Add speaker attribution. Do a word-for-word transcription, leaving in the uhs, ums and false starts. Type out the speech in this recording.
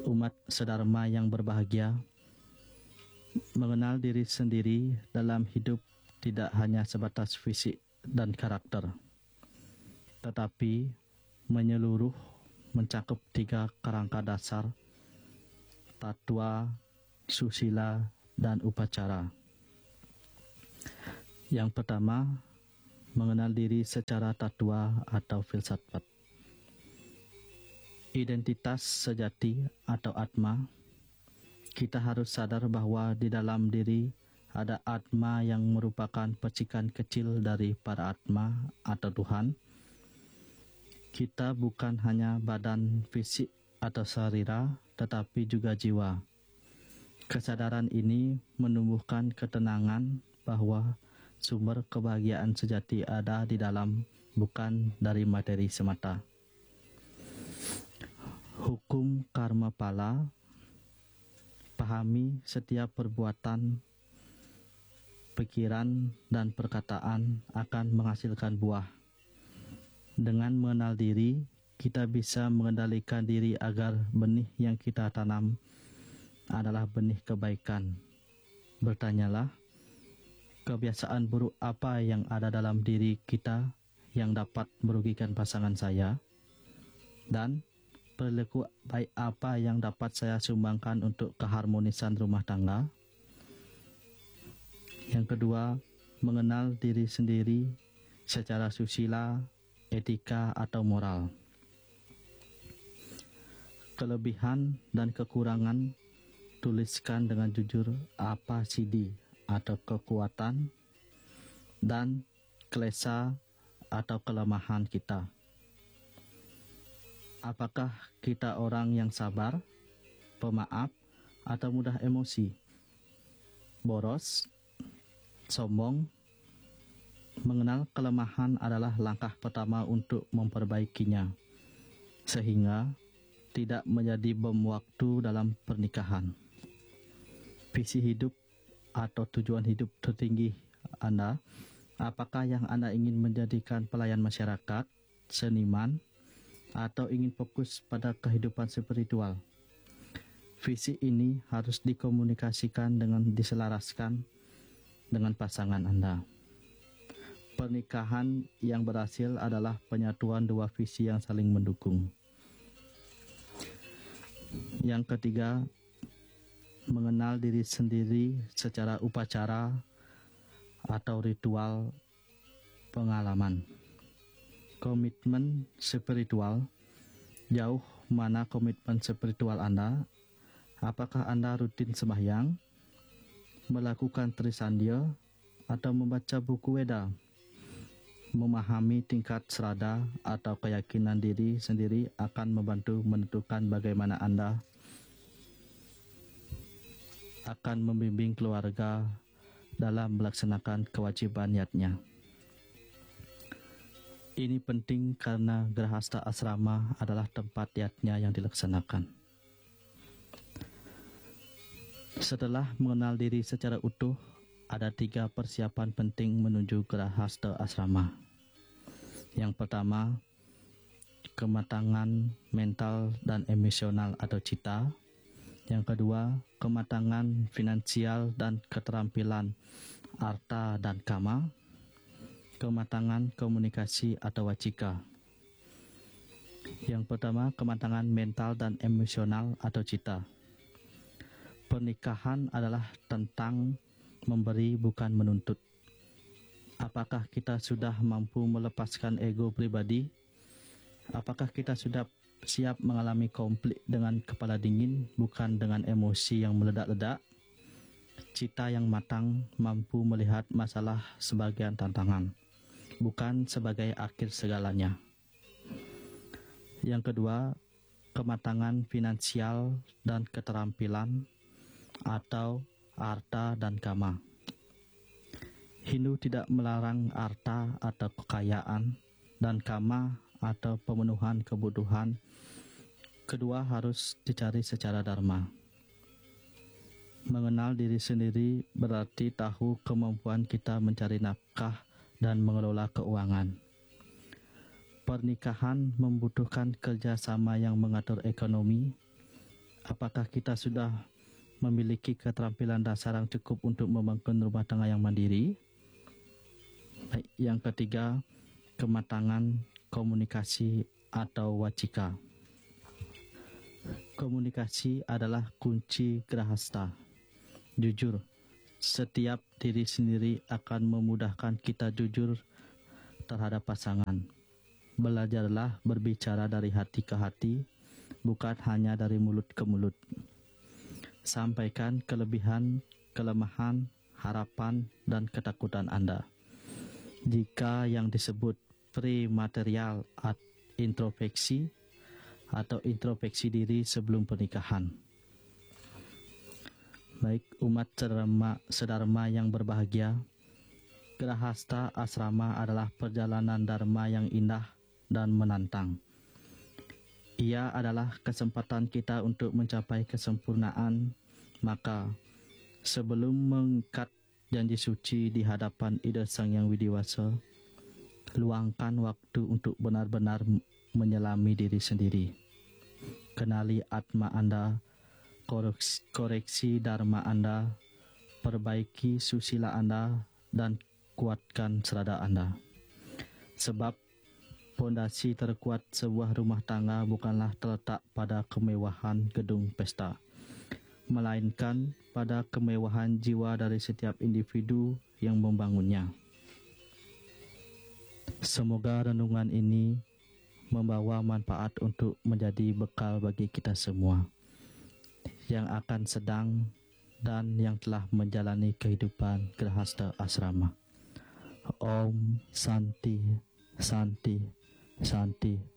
Speaker 1: umat sedharma yang berbahagia, mengenal diri sendiri dalam hidup tidak hanya sebatas fisik dan karakter, tetapi menyeluruh, mencakup tiga kerangka dasar: tatwa, susila, dan upacara. Yang pertama, mengenal diri secara tatwa atau filsafat. Identitas sejati atau atma. Kita harus sadar bahwa di dalam diri ada atma yang merupakan percikan kecil dari para atma atau Tuhan. Kita bukan hanya badan fisik atau sarira, tetapi juga jiwa. Kesadaran ini menumbuhkan ketenangan bahwa sumber kebahagiaan sejati ada di dalam, bukan dari materi semata. Hukum karma pala. Pahami setiap perbuatan, pikiran, dan perkataan akan menghasilkan buah. Dengan mengenal diri, kita bisa mengendalikan diri agar benih yang kita tanam adalah benih kebaikan. Bertanyalah, kebiasaan buruk apa yang ada dalam diri kita yang dapat merugikan pasangan saya? Dan perilaku baik apa yang dapat saya sumbangkan untuk keharmonisan rumah tangga? Yang kedua, mengenal diri sendiri secara susila, etika, atau moral. Kelebihan dan kekurangan tuliskan dengan jujur apa sidi atau kekuatan dan klesa atau kelemahan kita. Apakah kita orang yang sabar, pemaaf, atau mudah emosi, boros, sombong? Mengenal kelemahan adalah langkah pertama untuk memperbaikinya, sehingga tidak menjadi bom waktu dalam pernikahan. Visi hidup atau tujuan hidup tertinggi Anda, apakah yang Anda ingin menjadikan pelayan masyarakat, seniman, atau ingin fokus pada kehidupan spiritual? Visi ini harus dikomunikasikan dengan diselaraskan dengan pasangan Anda. Pernikahan yang berhasil adalah penyatuan dua visi yang saling mendukung. Yang ketiga, mengenal diri sendiri secara upacara atau ritual pengalaman. Komitmen spiritual. Jauh mana komitmen spiritual Anda? Apakah Anda rutin sembahyang, melakukan trisandya, atau membaca buku Weda? Memahami tingkat serada atau keyakinan diri sendiri akan membantu menentukan bagaimana Anda akan membimbing keluarga dalam melaksanakan kewajiban niatnya. Ini penting karena Grahasta Asrama adalah tempat niatnya yang dilaksanakan. Setelah mengenal diri secara utuh, ada tiga persiapan penting menuju Grahasta Asrama. Yang pertama, kematangan mental dan emosional atau cita. Yang kedua, kematangan finansial dan keterampilan arta dan kama. Kematangan komunikasi atau wacika. Yang pertama, kematangan mental dan emosional atau cita. Pernikahan adalah tentang memberi, bukan menuntut. Apakah kita sudah mampu melepaskan ego pribadi? Apakah kita sudah siap mengalami konflik dengan kepala dingin, bukan dengan emosi yang meledak-ledak? Cita yang matang mampu melihat masalah sebagai tantangan, bukan sebagai akhir segalanya. Yang kedua, kematangan finansial dan keterampilan atau arta dan kama. Hindu tidak melarang arta atau kekayaan, dan kama atau pemenuhan kebutuhan. Kedua harus dicari secara dharma. Mengenal diri sendiri berarti tahu kemampuan kita mencari nafkah dan mengelola keuangan. Pernikahan membutuhkan kerjasama yang mengatur ekonomi. Apakah kita sudah memiliki keterampilan dasar yang cukup untuk membangun rumah tangga yang mandiri? Baik, yang ketiga, kematangan komunikasi atau wacika. Komunikasi adalah kunci grahasta. Jujur, setiap diri sendiri akan memudahkan kita jujur terhadap pasangan. Belajarlah berbicara dari hati ke hati, bukan hanya dari mulut ke mulut. Sampaikan kelebihan, kelemahan, harapan, dan ketakutan Anda. Jika yang disebut prematerial atau introspeksi atau introspeksi diri sebelum pernikahan. Baik umat sedharma, sedharma yang berbahagia, Grahasta Asrama adalah perjalanan dharma yang indah dan menantang. Ia adalah kesempatan kita untuk mencapai kesempurnaan, maka sebelum mengikat janji suci di hadapan Ida Sang Yang Widiwasa, luangkan waktu untuk benar-benar menyelami diri sendiri. Kenali Atma Anda, koreksi, koreksi Dharma Anda, perbaiki susila Anda, dan kuatkan serada Anda. Sebab pondasi terkuat sebuah rumah tangga bukanlah terletak pada kemewahan gedung pesta, melainkan pada kemewahan jiwa dari setiap individu yang membangunnya. Semoga renungan ini membawa manfaat untuk menjadi bekal bagi kita semua yang akan sedang dan yang telah menjalani kehidupan Grahasta Asrama. Om Santi, Santi, Santi.